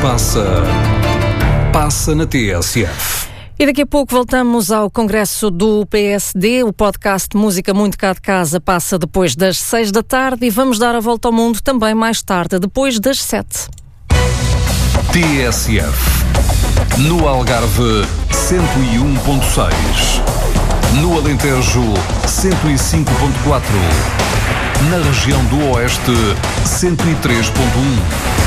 passa na TSF. E daqui a pouco voltamos ao Congresso do PSD. O podcast Música Muito Cá de Casa passa depois das 6 da tarde e vamos dar a volta ao mundo também mais tarde, depois das 7. TSF. No Algarve, 101.6. No Alentejo, 105.4. Na região do Oeste, 103.1.